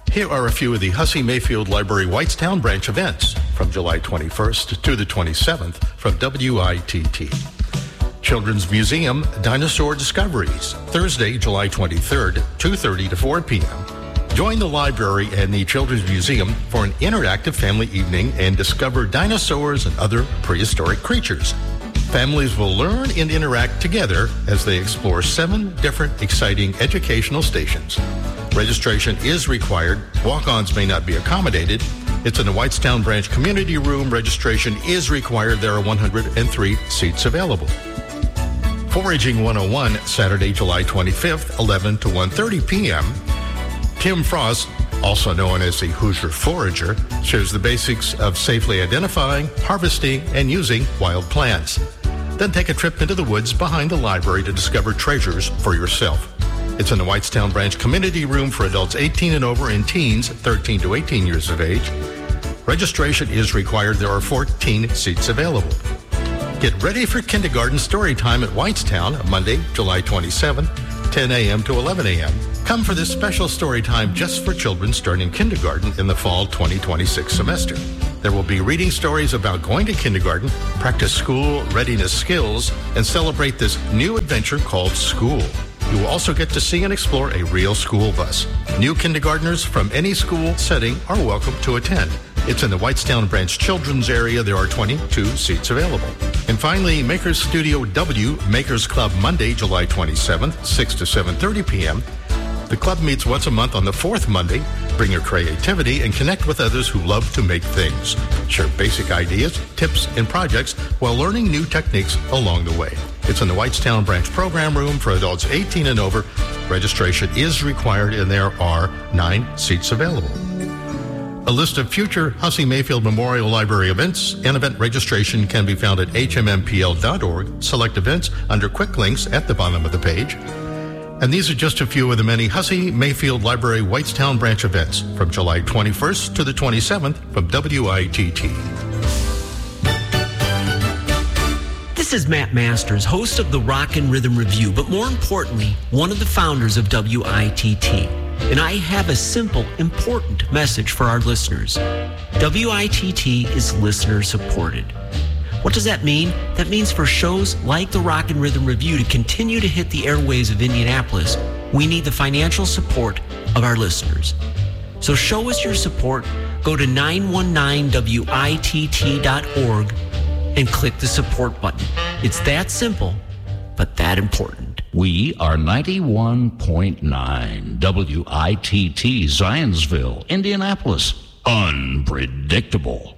Here are a few of the Hussey Mayfield Library Whitestown branch events from July 21st to the 27th from WITT. Children's Museum Dinosaur Discoveries, Thursday, July 23rd, 2:30 to 4 p.m. Join the library and the Children's Museum for an interactive family evening and discover dinosaurs and other prehistoric creatures. Families will learn and interact together as they explore 7 different exciting educational stations. Registration is required. Walk-ons may not be accommodated. It's in the Whitestown Branch Community Room. Registration is required. There are 103 seats available. Foraging 101, Saturday, July 25th, 11 to 1:30 p.m. Tim Frost, also known as the Hoosier Forager, shares the basics of safely identifying, harvesting, and using wild plants. Then take a trip into the woods behind the library to discover treasures for yourself. It's in the Whitestown Branch Community Room for adults 18 and over and teens 13 to 18 years of age. Registration is required. There are 14 seats available. Get ready for kindergarten story time at Whitestown, Monday, July 27th, 10 a.m. to 11 a.m. Come for this special story time just for children starting kindergarten in the fall 2026 semester. There will be reading stories about going to kindergarten, practice school readiness skills, and celebrate this new adventure called school. You will also get to see and explore a real school bus. New kindergartners from any school setting are welcome to attend. It's in the Whitestown Branch Children's area. There are 22 seats available. And finally, Makers Studio W Makers Club, Monday, July 27th, 6 to 7:30 p.m. The club meets once a month on the 4th Monday. Bring your creativity and connect with others who love to make things. Share basic ideas, tips, and projects while learning new techniques along the way. It's in the Whitestown Branch Program Room for adults 18 and over. Registration is required, and there are 9 seats available. A list of future Hussey Mayfield Memorial Library events and event registration can be found at hmmpl.org. Select events under quick links at the bottom of the page. And these are just a few of the many Hussey Mayfield Library Whitestown Branch events from July 21st to the 27th from WITT. This is Matt Masters, host of the Rock and Rhythm Review, but more importantly, one of the founders of WITT. And I have a simple, important message for our listeners. WITT is listener supported. What does that mean? That means for shows like the Rock and Rhythm Review to continue to hit the airwaves of Indianapolis, we need the financial support of our listeners. So show us your support. Go to 919witt.org and click the support button. It's that simple, but that important. We are 91.9 WITT Zionsville, Indianapolis. Unpredictable.